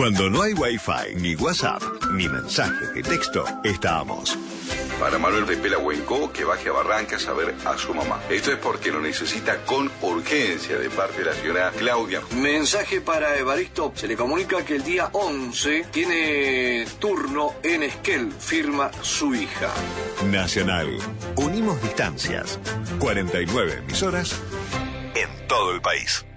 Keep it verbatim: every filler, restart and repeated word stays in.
Cuando no hay Wi-Fi, ni WhatsApp, ni mensaje de texto, estamos. Para Manuel de Pelahuenco, que baje a Barrancas a ver a su mamá. Esto es porque lo necesita con urgencia de parte de la señora Claudia. Mensaje para Evaristo. Se le comunica que el día once tiene turno en Esquel. Firma su hija. Nacional. Unimos distancias. cuarenta y nueve emisoras en todo el país.